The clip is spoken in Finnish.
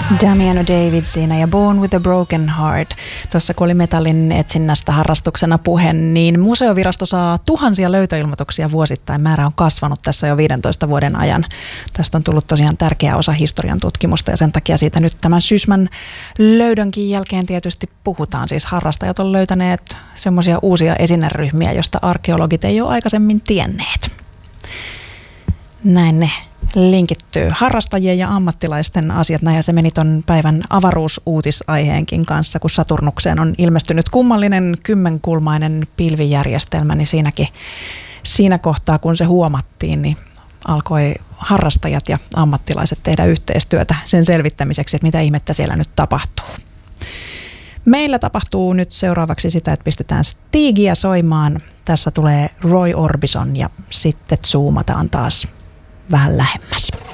Damiano David siinä ja Born with a Broken Heart. Tuossa kun oli metallin etsinnästä harrastuksena puhe, niin museovirasto saa tuhansia löytöilmoituksia vuosittain. Määrä on kasvanut tässä jo 15 vuoden ajan. Tästä on tullut tosiaan tärkeä osa historian tutkimusta ja sen takia siitä nyt tämän Sysmän löydönkin jälkeen tietysti puhutaan. Siis harrastajat on löytäneet semmoisia uusia esineryhmiä, joista arkeologit ei ole aikaisemmin tienneet. Näin ne linkittyy harrastajien ja ammattilaisten asiat. Näin ja se meni ton päivän avaruusuutisaiheenkin kanssa, kun Saturnukseen on ilmestynyt kummallinen kymmenkulmainen pilvijärjestelmä, niin siinä kohtaa, kun se huomattiin, niin alkoi harrastajat ja ammattilaiset tehdä yhteistyötä sen selvittämiseksi, että mitä ihmettä siellä nyt tapahtuu. Meillä tapahtuu nyt seuraavaksi sitä, että pistetään Stigia soimaan. Tässä tulee Roy Orbison ja sitten zoomataan taas vähän lähemmäs.